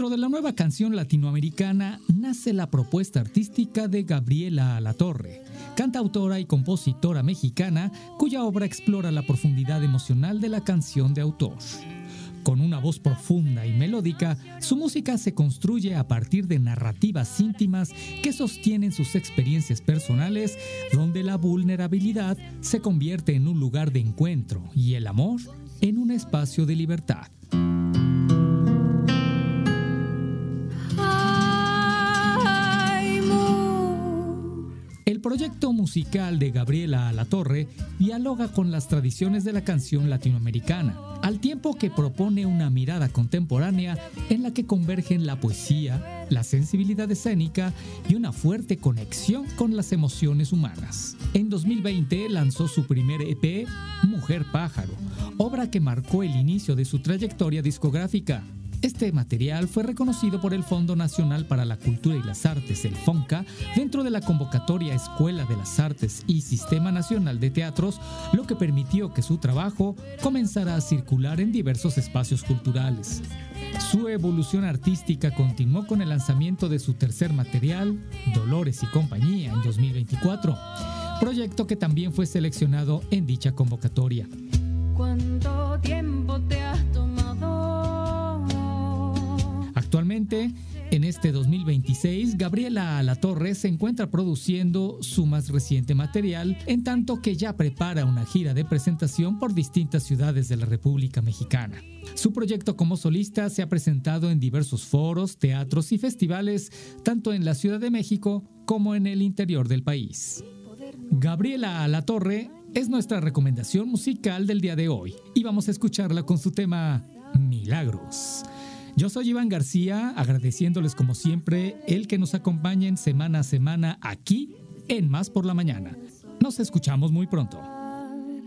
Dentro de la nueva canción latinoamericana nace la propuesta artística de Gabriela Alatorre, cantautora y compositora mexicana cuya obra explora la profundidad emocional de la canción de autor. Con una voz profunda y melódica, su música se construye a partir de narrativas íntimas que sostienen sus experiencias personales, donde la vulnerabilidad se convierte en un lugar de encuentro y el amor en un espacio de libertad. El proyecto musical de Gabriela Alatorre dialoga con las tradiciones de la canción latinoamericana, al tiempo que propone una mirada contemporánea en la que convergen la poesía, la sensibilidad escénica y una fuerte conexión con las emociones humanas. En 2020 lanzó su primer EP, Mujer Pájaro, obra que marcó el inicio de su trayectoria discográfica. Este material fue reconocido por el Fondo Nacional para la Cultura y las Artes, el FONCA, dentro de la convocatoria Escuela de las Artes y Sistema Nacional de Teatros, lo que permitió que su trabajo comenzara a circular en diversos espacios culturales. Su evolución artística continuó con el lanzamiento de su tercer material, Dolores y Compañía, en 2024, proyecto que también fue seleccionado en dicha convocatoria. ¿Cuánto tiempo te has tomado? Actualmente, en este 2026, Gabriela Alatorre se encuentra produciendo su más reciente material, en tanto que ya prepara una gira de presentación por distintas ciudades de la República Mexicana. Su proyecto como solista se ha presentado en diversos foros, teatros y festivales, tanto en la Ciudad de México como en el interior del país. Gabriela Alatorre es nuestra recomendación musical del día de hoy y vamos a escucharla con su tema Milagros. Yo soy Iván García, agradeciéndoles como siempre el que nos acompañen semana a semana aquí en Más por la Mañana. Nos escuchamos muy pronto.